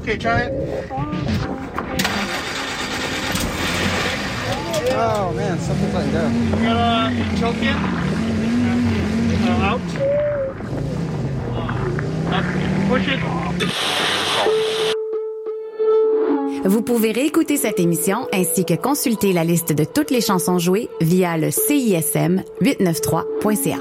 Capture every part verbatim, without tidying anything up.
Okay, try it. Oh man, something's like that. You gotta choke it. Uh, out. Uh, up. Push it. Vous pouvez réécouter cette émission ainsi que consulter la liste de toutes les chansons jouées via le C I S M huit cent quatre-vingt-trois point C A.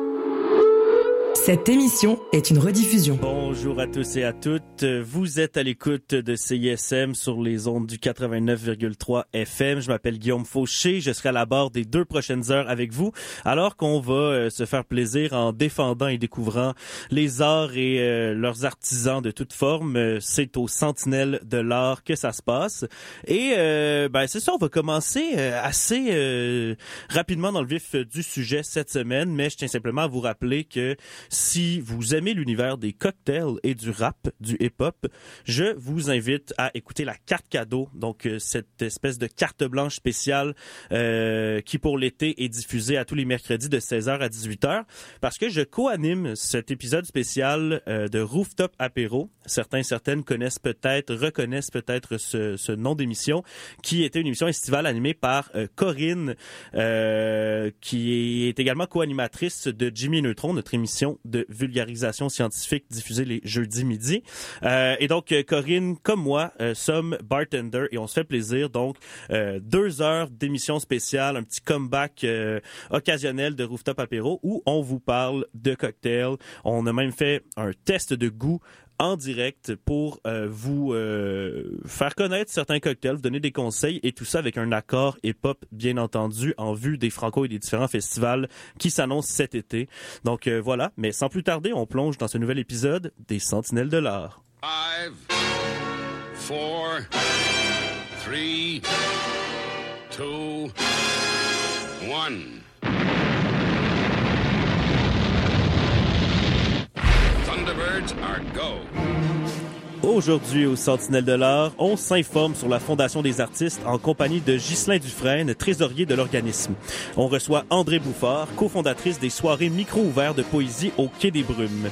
Cette émission est une rediffusion. Bonjour à tous et à toutes. Vous êtes à l'écoute de C I S M sur les ondes du quatre-vingt-neuf virgule trois F M. Je m'appelle Guillaume Fauché. Je serai à la barre des deux prochaines heures avec vous, alors qu'on va euh, se faire plaisir en défendant et découvrant les arts et euh, leurs artisans de toute forme. Euh, c'est au Sentinelle de l'art que ça se passe. Et euh, ben c'est ça, on va commencer euh, assez euh, rapidement dans le vif du sujet cette semaine, mais je tiens simplement à vous rappeler que si vous aimez l'univers des cocktails et du rap, du hip-hop, je vous invite à écouter la carte cadeau, donc euh, cette espèce de carte blanche spéciale euh, qui pour l'été est diffusée à tous les mercredis de seize heures à dix-huit heures, parce que je co-anime cet épisode spécial euh, de Rooftop Apéro. Certains, certaines connaissent peut-être, reconnaissent peut-être ce, ce nom d'émission, qui était une émission estivale animée par euh, Corinne, euh, qui est également co-animatrice de Jimmy Neutron, notre émission de vulgarisation scientifique diffusée les jeudis midi. Euh, et donc, Corinne, comme moi, euh, sommes bartender et on se fait plaisir. Donc, euh, deux heures d'émission spéciale, un petit comeback euh, occasionnel de Rooftop Apéro où on vous parle de cocktails. On a même fait un test de goût en direct pour euh, vous euh, faire connaître certains cocktails, vous donner des conseils et tout ça avec un accord hip-hop bien entendu en vue des Franco et des différents festivals qui s'annoncent cet été. Donc euh, voilà, mais sans plus tarder, on plonge dans ce nouvel épisode des Sentinelles de l'art. Five, four, three, two, one. Thunderbirds are go. Aujourd'hui, au Sentinelle de l'art, on s'informe sur la Fondation des artistes en compagnie de Ghislain Dufresne, trésorier de l'organisme. On reçoit André Bouffard, cofondatrice des soirées micro-ouverts de poésie au Quai des Brumes.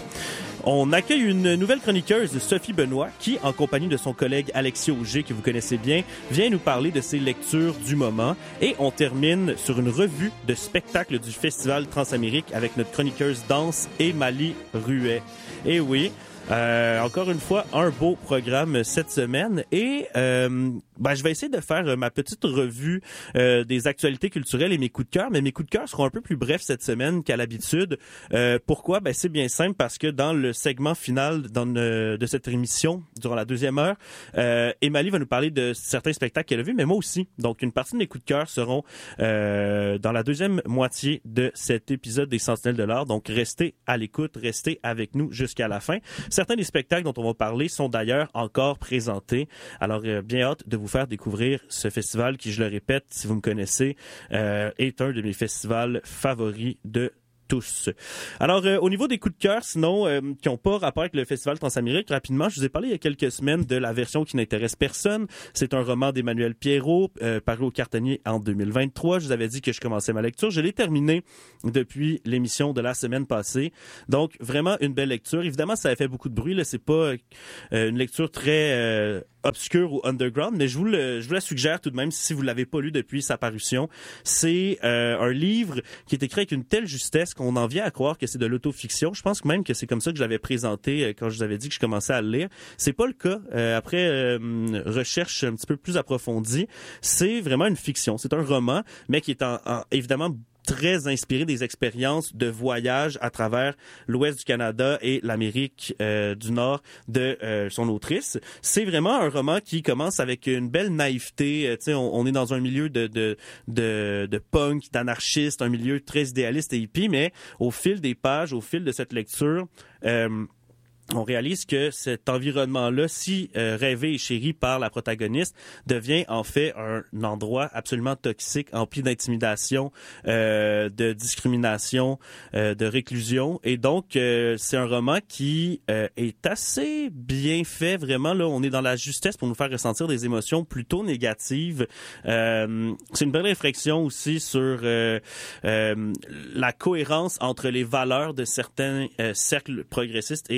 On accueille une nouvelle chroniqueuse, Sophie Benoît, qui, en compagnie de son collègue Alexis Auger, que vous connaissez bien, vient nous parler de ses lectures du moment. Et on termine sur une revue de spectacles du Festival Transamérique avec notre chroniqueuse danse, Émalie Ruet. Et oui, euh, encore une fois, un beau programme cette semaine. Et euh, ben, je vais essayer de faire ma petite revue euh, des actualités culturelles et mes coups de cœur, mais mes coups de cœur seront un peu plus brefs cette semaine qu'à l'habitude. Euh, pourquoi? Ben, c'est bien simple parce que dans le segment final dans le, de cette émission, durant la deuxième heure, euh, Émalie va nous parler de certains spectacles qu'elle a vus, mais moi aussi. Donc, une partie de mes coups de cœur seront euh, dans la deuxième moitié de cet épisode des Sentinelles de l'art. Donc, restez à l'écoute, restez avec nous jusqu'à la fin. Certains des spectacles dont on va parler sont d'ailleurs encore présentés. Alors, euh, bien hâte de vous faire découvrir ce festival qui, je le répète, si vous me connaissez, euh, est un de mes festivals favoris de tous. Alors, euh, au niveau des coups de cœur, sinon, euh, qui n'ont pas rapport avec le Festival Transamérique, rapidement, je vous ai parlé il y a quelques semaines de la version qui n'intéresse personne. C'est un roman d'Emmanuel Pierrot, euh, paru au Cartonnier en deux mille vingt-trois. Je vous avais dit que je commençais ma lecture. Je l'ai terminé depuis l'émission de la semaine passée. Donc, vraiment une belle lecture. Évidemment, ça a fait beaucoup de bruit, là. C'est pas euh, une lecture très euh, obscure ou underground, mais je vous le, je vous la suggère tout de même si vous l'avez pas lu depuis sa parution. C'est euh, un livre qui est écrit avec une telle justesse qu'on en vient à croire que c'est de l'autofiction. Je pense même que c'est comme ça que je l'avais présenté euh, quand je vous avais dit que je commençais à le lire. C'est pas le cas. Euh, après euh, recherche un petit peu plus approfondie, c'est vraiment une fiction. C'est un roman, mais qui est en, en évidemment très inspiré des expériences de voyage à travers l'ouest du Canada et l'Amérique euh, du Nord de euh, son autrice. C'est vraiment un roman qui commence avec une belle naïveté. Euh, tu sais, on, on est dans un milieu de de de, de punk, d'anarchiste, un milieu très idéaliste et hippie, mais au fil des pages, au fil de cette lecture, euh, on réalise que cet environnement-là, si euh, rêvé et chéri par la protagoniste, devient en fait un endroit absolument toxique, empli d'intimidation, euh, de discrimination, euh, de réclusion. Et donc, euh, c'est un roman qui euh, est assez bien fait. Vraiment, là, on est dans la justesse pour nous faire ressentir des émotions plutôt négatives. Euh, c'est une belle réflexion aussi sur euh, euh, la cohérence entre les valeurs de certains euh, cercles progressistes et euh,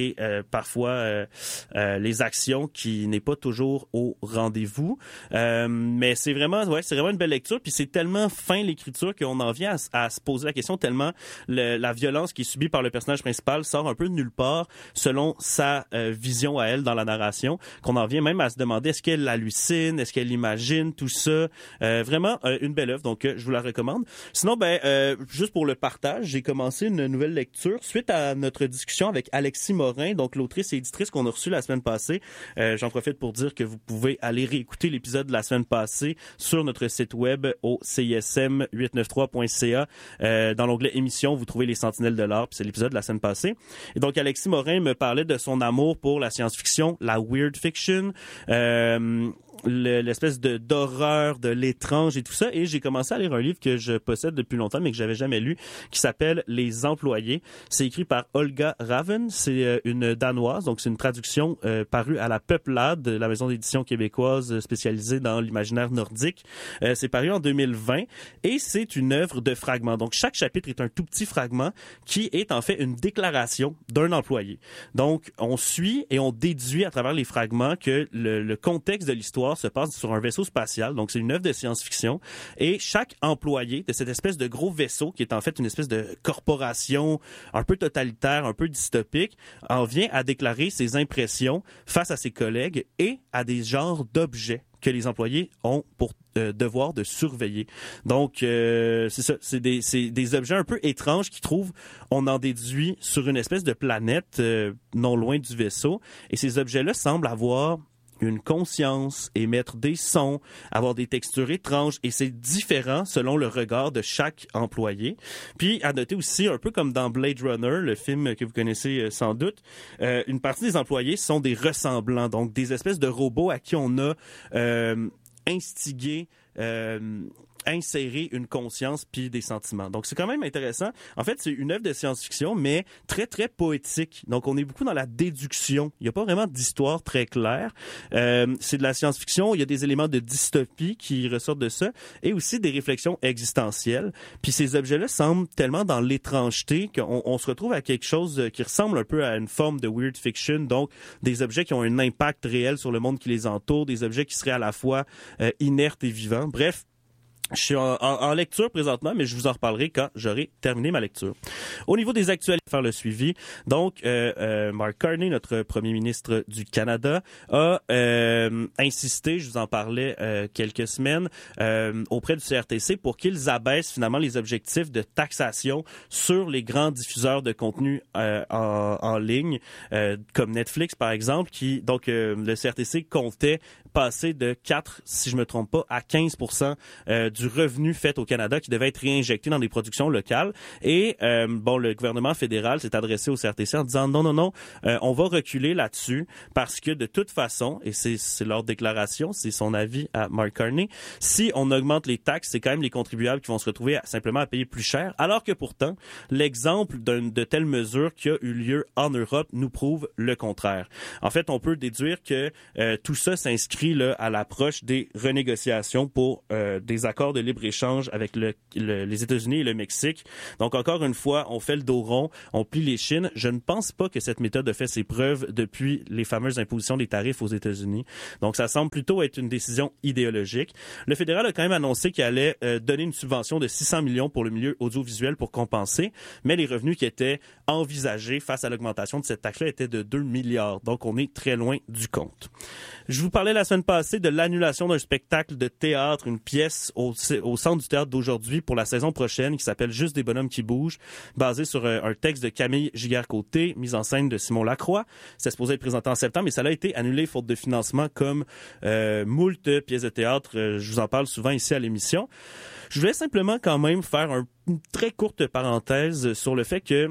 euh, parfois euh, euh, les actions qui n'est pas toujours au rendez-vous. Euh, mais c'est vraiment, ouais, c'est vraiment une belle lecture. Puis c'est tellement fin l'écriture qu'on en vient à, à se poser la question tellement le, la violence qui est subie par le personnage principal sort un peu de nulle part selon sa euh, vision à elle dans la narration, qu'on en vient même à se demander est-ce qu'elle hallucine, est-ce qu'elle imagine tout ça. Euh, vraiment euh, une belle œuvre, donc euh, je vous la recommande. Sinon, ben euh, juste pour le partage, j'ai commencé une nouvelle lecture suite à notre discussion avec Alexis Morin, donc l'autrice et éditrice qu'on a reçue la semaine passée. Euh, j'en profite pour dire que vous pouvez aller réécouter l'épisode de la semaine passée sur notre site web au c i s m huit cent quatre-vingt-treize point c a. Euh, dans l'onglet émissions, vous trouvez les Sentinelles de l'art, puis c'est l'épisode de la semaine passée. Et donc Alexis Morin me parlait de son amour pour la science-fiction, la weird fiction, euh, le, l'espèce de d'horreur, de l'étrange et tout ça. Et j'ai commencé à lire un livre que je possède depuis longtemps, mais que j'avais jamais lu, qui s'appelle Les Employés. C'est écrit par Olga Raven. C'est euh, une Danoise, donc c'est une traduction euh, parue à la Peuplade, la maison d'édition québécoise spécialisée dans l'imaginaire nordique. Euh, c'est paru en deux mille vingt et c'est une œuvre de fragments. Donc chaque chapitre est un tout petit fragment qui est en fait une déclaration d'un employé. Donc on suit et on déduit à travers les fragments que le, le contexte de l'histoire se passe sur un vaisseau spatial. Donc c'est une œuvre de science-fiction et chaque employé de cette espèce de gros vaisseau qui est en fait une espèce de corporation un peu totalitaire, un peu dystopique, en vient à déclarer ses impressions face à ses collègues et à des genres d'objets que les employés ont pour euh, devoir de surveiller. Donc, euh, c'est ça, c'est des, c'est des objets un peu étranges qui trouvent, on en déduit, sur une espèce de planète euh, non loin du vaisseau. Et ces objets-là semblent avoir une conscience, émettre des sons, avoir des textures étranges, et c'est différent selon le regard de chaque employé. Puis, à noter aussi, un peu comme dans Blade Runner, le film que vous connaissez sans doute, euh, une partie des employés sont des ressemblants, donc des espèces de robots à qui on a euh, instigé, euh, insérer une conscience puis des sentiments. Donc, c'est quand même intéressant. En fait, c'est une œuvre de science-fiction, mais très, très poétique. Donc, on est beaucoup dans la déduction. Il n'y a pas vraiment d'histoire très claire. Euh, c'est de la science-fiction. Il y a des éléments de dystopie qui ressortent de ça et aussi des réflexions existentielles. Puis, ces objets-là semblent tellement dans l'étrangeté qu'on on se retrouve à quelque chose qui ressemble un peu à une forme de weird fiction. Donc, des objets qui ont un impact réel sur le monde qui les entoure, des objets qui seraient à la fois euh, inertes et vivants. Bref, je suis en, en, en lecture présentement, mais je vous en reparlerai quand j'aurai terminé ma lecture. Au niveau des actualités, faire le suivi. Donc, euh, euh, Mark Carney, notre premier ministre du Canada, a euh, insisté, je vous en parlais euh, quelques semaines, euh, auprès du C R T C pour qu'ils abaissent finalement les objectifs de taxation sur les grands diffuseurs de contenu euh, en, en ligne, euh, comme Netflix par exemple, qui donc euh, le C R T C comptait passer de quatre, si je me trompe pas, à quinze pour cent euh, du revenu fait au Canada qui devait être réinjecté dans des productions locales. Et euh, bon, le gouvernement fédéral s'est adressé au C R T C en disant non, non, non, euh, on va reculer là-dessus parce que de toute façon, et c'est, c'est leur déclaration, c'est son avis à Mark Carney, si on augmente les taxes, c'est quand même les contribuables qui vont se retrouver à, simplement à payer plus cher, alors que pourtant, l'exemple d'un, de telle mesure qui a eu lieu en Europe nous prouve le contraire. En fait, on peut déduire que euh, tout ça s'inscrit là, à l'approche des renégociations pour euh, des accords de libre-échange avec le, le, les États-Unis et le Mexique. Donc, encore une fois, on fait le dos rond, on plie les chines. Je ne pense pas que cette méthode a fait ses preuves depuis les fameuses impositions des tarifs aux États-Unis. Donc, ça semble plutôt être une décision idéologique. Le fédéral a quand même annoncé qu'il allait euh, donner une subvention de six cents millions pour le milieu audiovisuel pour compenser, mais les revenus qui étaient envisagés face à l'augmentation de cette taxe-là étaient de deux milliards. Donc, on est très loin du compte. Je vous parlais la semaine passée de l'annulation d'un spectacle de théâtre, une pièce au, au Centre du théâtre d'aujourd'hui pour la saison prochaine qui s'appelle Juste des bonhommes qui bougent, basé sur un, un texte de Camille Giguère-Côté, mise en scène de Simon Lacroix. C'était supposé être présenté en septembre, mais ça a été annulé faute de financement comme euh, moult pièces de théâtre. Euh, je vous en parle souvent ici à l'émission. Je voulais simplement quand même faire un, une très courte parenthèse sur le fait que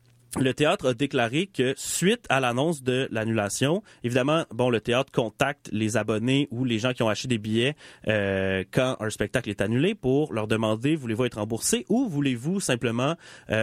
le théâtre a déclaré que suite à l'annonce de l'annulation, évidemment, bon, le théâtre contacte les abonnés ou les gens qui ont acheté des billets euh, quand un spectacle est annulé pour leur demander voulez-vous être remboursé ou voulez-vous simplement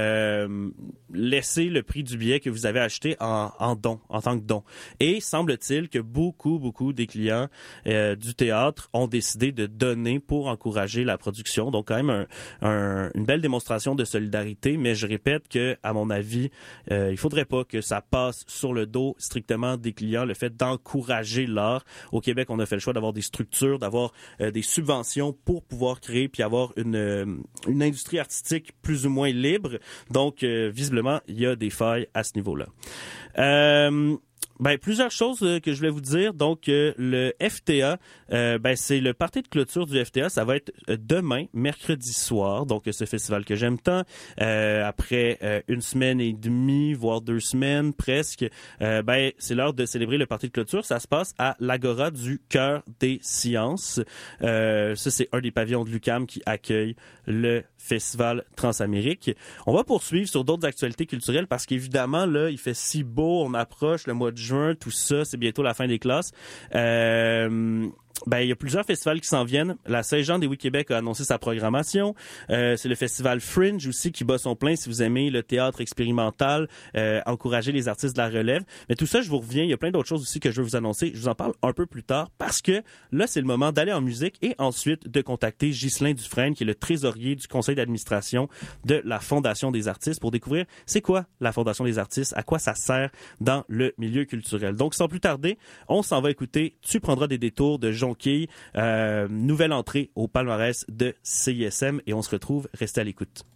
euh, laisser le prix du billet que vous avez acheté en, en don, en tant que don. Et semble-t-il que beaucoup, beaucoup des clients euh, du théâtre ont décidé de donner pour encourager la production. Donc, quand même, un, un, une belle démonstration de solidarité, mais je répète que, à mon avis, euh, il faudrait pas que ça passe sur le dos strictement des clients, le fait d'encourager l'art. Au Québec, on a fait le choix d'avoir des structures, d'avoir euh, des subventions pour pouvoir créer puis avoir une, euh, une industrie artistique plus ou moins libre. Donc, euh, visiblement, il y a des failles à ce niveau-là. Euh, Ben, plusieurs choses euh, que je voulais vous dire. Donc, euh, le F T A, euh, ben, c'est le party de clôture du F T A. Ça va être euh, demain, mercredi soir. Donc, euh, ce festival que j'aime tant. Euh, après euh, une semaine et demie, voire deux semaines presque, euh, ben, c'est l'heure de célébrer le party de clôture. Ça se passe à l'Agora du Cœur des Sciences. Euh, ça, c'est un des pavillons de l'U Q A M qui accueille le Festival Transamérique. On va poursuivre sur d'autres actualités culturelles parce qu'évidemment, là, il fait si beau, on approche le mois de juin, tout ça, c'est bientôt la fin des classes. Euh, ben, il y a plusieurs festivals qui s'en viennent. La Saint-Jean des Oui-Québec a annoncé sa programmation. Euh, c'est le festival Fringe aussi qui bat son plein si vous aimez le théâtre expérimental, euh, encourager les artistes de la relève. Mais tout ça, je vous reviens. Il y a plein d'autres choses aussi que je veux vous annoncer. Je vous en parle un peu plus tard parce que là, c'est le moment d'aller en musique et ensuite de contacter Ghislain Dufresne, qui est le trésorier du conseil d'administration de la Fondation des artistes pour découvrir c'est quoi la Fondation des artistes, à quoi ça sert dans le milieu culturel. Donc, sans plus tarder, on s'en va écouter Tu prendras des détours de Jonquille, euh, nouvelle entrée au palmarès de C I S M et on se retrouve, restez à l'écoute.